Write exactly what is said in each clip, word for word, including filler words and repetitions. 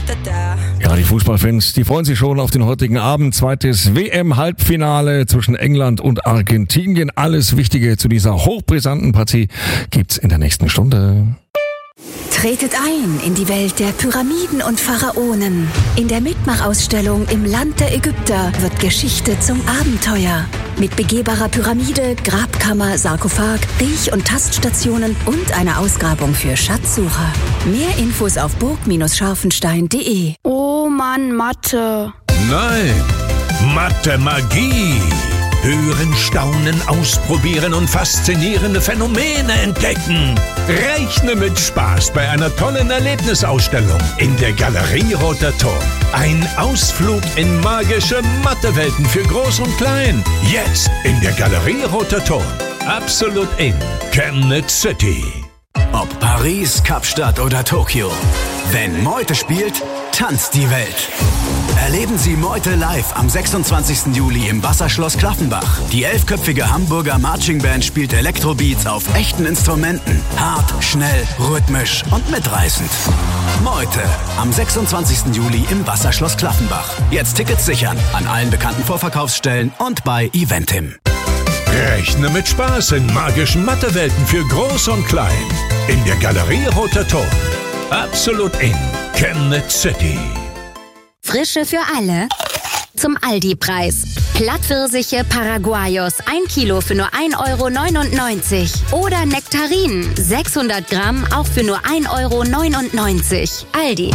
Ja, die Fußballfans, die freuen sich schon auf den heutigen Abend. Zweites W M-Halbfinale zwischen England und Argentinien. Alles Wichtige zu dieser hochbrisanten Partie gibt's in der nächsten Stunde. Tretet ein in die Welt der Pyramiden und Pharaonen. In der Mitmachausstellung im Land der Ägypter wird Geschichte zum Abenteuer. Mit begehbarer Pyramide, Grabkammer, Sarkophag, Riech- und Taststationen und einer Ausgrabung für Schatzsucher. Mehr Infos auf burg scharfenstein punkt de. Oh Mann, Mathe. Nein, Mathe Magie. Hören, staunen, ausprobieren und faszinierende Phänomene entdecken. Rechne mit Spaß bei einer tollen Erlebnisausstellung in der Galerie Roter Turm. Ein Ausflug in magische Mathewelten für Groß und Klein. Jetzt in der Galerie Roter Turm. Absolut in Chemnitz City. Ob Paris, Kapstadt oder Tokio. Wenn Meute spielt, tanzt die Welt. Erleben Sie Meute live am sechsundzwanzigsten Juli im Wasserschloss Klaffenbach. Die elfköpfige Hamburger Marching Band spielt Elektrobeats auf echten Instrumenten. Hart, schnell, rhythmisch und mitreißend. Meute am sechsundzwanzigsten Juli im Wasserschloss Klaffenbach. Jetzt Tickets sichern an allen bekannten Vorverkaufsstellen und bei Eventim. Rechne mit Spaß in magischen Mathewelten für Groß und Klein. In der Galerie Roter Turm. Absolut in Chemnitz City. Frische für alle zum Aldi-Preis. Plattpfirsiche Paraguayos, ein Kilo für nur ein Euro neunundneunzig. Oder Nektarinen, sechshundert Gramm, auch für nur ein Euro neunundneunzig. Aldi.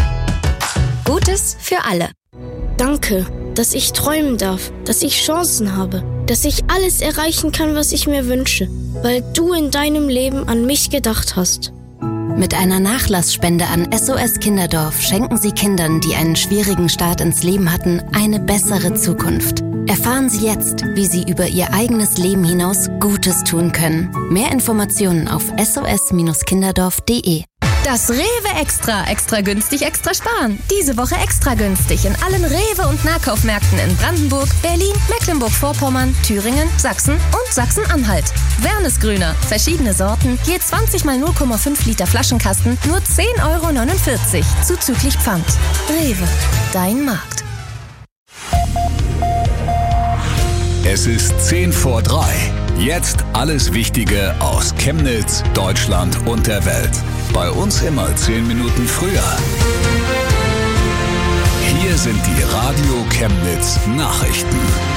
Gutes für alle. Danke, dass ich träumen darf, dass ich Chancen habe, dass ich alles erreichen kann, was ich mir wünsche, weil du in deinem Leben an mich gedacht hast. Mit einer Nachlassspende an S O S Kinderdorf schenken Sie Kindern, die einen schwierigen Start ins Leben hatten, eine bessere Zukunft. Erfahren Sie jetzt, wie Sie über Ihr eigenes Leben hinaus Gutes tun können. Mehr Informationen auf s o s kinderdorf punkt de. Das Rewe Extra. Extra günstig, extra sparen. Diese Woche extra günstig in allen Rewe- und Nahkaufmärkten in Brandenburg, Berlin, Mecklenburg-Vorpommern, Thüringen, Sachsen und Sachsen-Anhalt. Wernesgrüner. Verschiedene Sorten. Je zwanzig mal null Komma fünf Liter Flaschenkasten. Nur zehn Euro neunundvierzig. Zuzüglich Pfand. Rewe. Dein Markt. Es ist zehn vor drei. Jetzt alles Wichtige aus Chemnitz, Deutschland und der Welt. Bei uns immer zehn Minuten früher. Hier sind die Radio Chemnitz Nachrichten.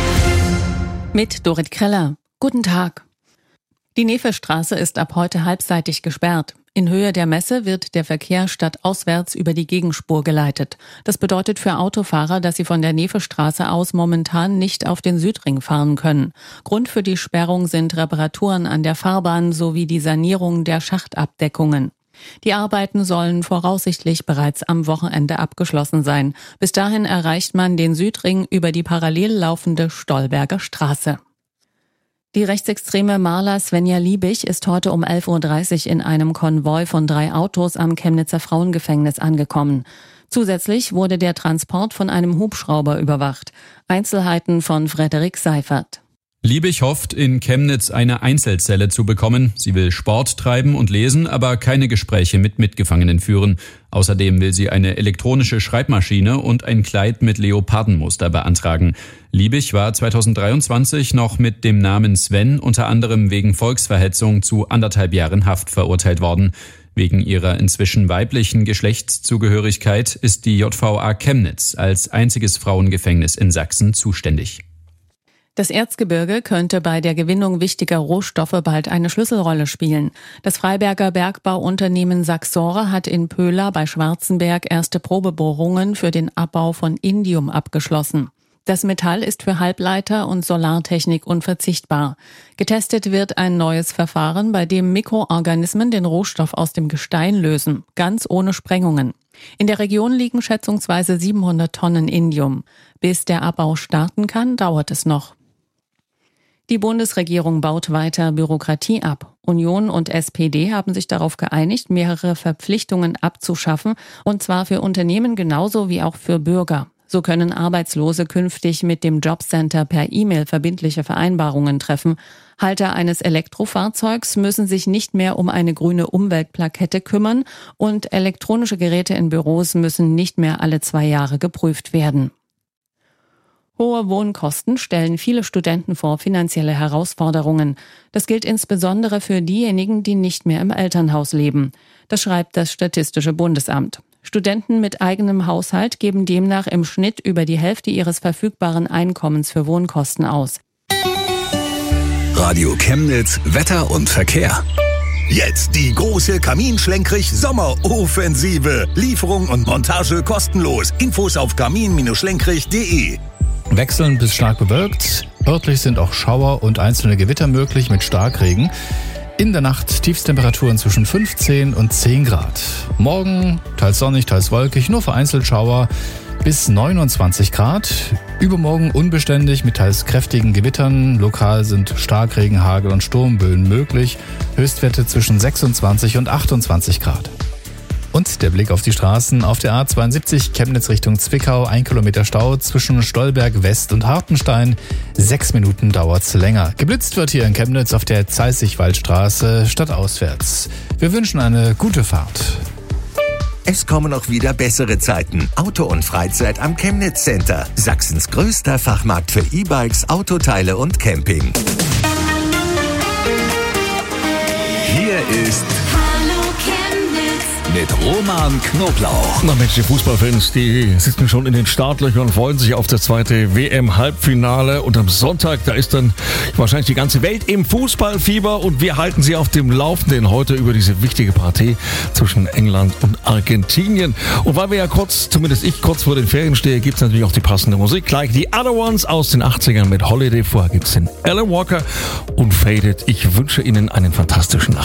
Mit Dorit Kreller. Guten Tag. Die Nevestraße ist ab heute halbseitig gesperrt. In Höhe der Messe wird der Verkehr stadtauswärts über die Gegenspur geleitet. Das bedeutet für Autofahrer, dass sie von der Nevestraße aus momentan nicht auf den Südring fahren können. Grund für die Sperrung sind Reparaturen an der Fahrbahn sowie die Sanierung der Schachtabdeckungen. Die Arbeiten sollen voraussichtlich bereits am Wochenende abgeschlossen sein. Bis dahin erreicht man den Südring über die parallel laufende Stolberger Straße. Die rechtsextreme Marla Svenja Liebig ist heute um elf Uhr dreißig in einem Konvoi von drei Autos am Chemnitzer Frauengefängnis angekommen. Zusätzlich wurde der Transport von einem Hubschrauber überwacht. Einzelheiten von Frederik Seifert. Liebig hofft, in Chemnitz eine Einzelzelle zu bekommen. Sie will Sport treiben und lesen, aber keine Gespräche mit Mitgefangenen führen. Außerdem will sie eine elektronische Schreibmaschine und ein Kleid mit Leopardenmuster beantragen. Liebig war zweitausenddreiundzwanzig noch mit dem Namen Sven unter anderem wegen Volksverhetzung zu anderthalb Jahren Haft verurteilt worden. Wegen ihrer inzwischen weiblichen Geschlechtszugehörigkeit ist die J V A Chemnitz als einziges Frauengefängnis in Sachsen zuständig. Das Erzgebirge könnte bei der Gewinnung wichtiger Rohstoffe bald eine Schlüsselrolle spielen. Das Freiberger Bergbauunternehmen Saxore hat in Pöhla bei Schwarzenberg erste Probebohrungen für den Abbau von Indium abgeschlossen. Das Metall ist für Halbleiter und Solartechnik unverzichtbar. Getestet wird ein neues Verfahren, bei dem Mikroorganismen den Rohstoff aus dem Gestein lösen, ganz ohne Sprengungen. In der Region liegen schätzungsweise siebenhundert Tonnen Indium. Bis der Abbau starten kann, dauert es noch. Die Bundesregierung baut weiter Bürokratie ab. Union und S P D haben sich darauf geeinigt, mehrere Verpflichtungen abzuschaffen, und zwar für Unternehmen genauso wie auch für Bürger. So können Arbeitslose künftig mit dem Jobcenter per E-Mail verbindliche Vereinbarungen treffen. Halter eines Elektrofahrzeugs müssen sich nicht mehr um eine grüne Umweltplakette kümmern und elektronische Geräte in Büros müssen nicht mehr alle zwei Jahre geprüft werden. Hohe Wohnkosten stellen viele Studenten vor finanzielle Herausforderungen. Das gilt insbesondere für diejenigen, die nicht mehr im Elternhaus leben. Das schreibt das Statistische Bundesamt. Studenten mit eigenem Haushalt geben demnach im Schnitt über die Hälfte ihres verfügbaren Einkommens für Wohnkosten aus. Radio Chemnitz, Wetter und Verkehr. Jetzt die große Kamin-Schlenkrich-Sommeroffensive. Lieferung und Montage kostenlos. Infos auf kamin schlenkrich punkt de. Wechselnd bis stark bewölkt. Örtlich sind auch Schauer und einzelne Gewitter möglich mit Starkregen. In der Nacht Tiefstemperaturen zwischen fünfzehn und zehn Grad. Morgen teils sonnig, teils wolkig, nur vereinzelt Schauer bis neunundzwanzig Grad. Übermorgen unbeständig mit teils kräftigen Gewittern. Lokal sind Starkregen, Hagel und Sturmböen möglich. Höchstwerte zwischen sechsundzwanzig und achtundzwanzig Grad. Und der Blick auf die Straßen. Auf der A zweiundsiebzig Chemnitz Richtung Zwickau, ein Kilometer Stau zwischen Stolberg West und Hartenstein. Sechs Minuten dauert's länger. Geblitzt wird hier in Chemnitz auf der Zeißigwaldstraße stadtauswärts. Wir wünschen eine gute Fahrt. Es kommen auch wieder bessere Zeiten. Auto und Freizeit am Chemnitz Center. Sachsens größter Fachmarkt für E-Bikes, Autoteile und Camping. Hier ist mit Roman Knoblauch. Na Mensch, die Fußballfans, die sitzen schon in den Startlöchern und freuen sich auf das zweite W M-Halbfinale. Und am Sonntag, da ist dann wahrscheinlich die ganze Welt im Fußballfieber und wir halten Sie auf dem Laufenden heute über diese wichtige Partie zwischen England und Argentinien. Und weil wir ja kurz, zumindest ich, kurz vor den Ferien stehe, gibt es natürlich auch die passende Musik. Gleich die Other Ones aus den achtzigern mit Holiday. Vorher gibt es den Alan Walker und Faded. Ich wünsche Ihnen einen fantastischen Abend.